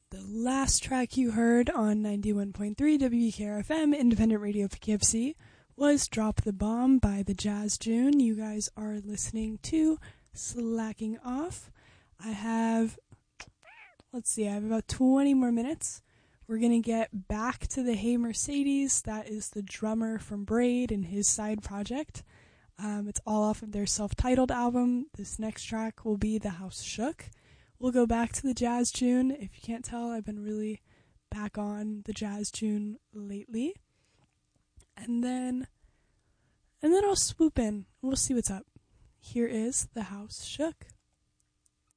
The last track you heard on 91.3 WKRFM, Independent Radio for KFC, was Drop the Bomb by the Jazz June. You guys are listening to Slacking Off. I have about 20 more minutes. We're going to get back to the Hey Mercedes. That is the drummer from Braid and his side project. It's all off of their self-titled album. This next track will be The House Shook. We'll go back to the Jazz June. If you can't tell, I've been really back on the Jazz June lately. And then I'll swoop in. We'll see what's up. Here is The House Shook.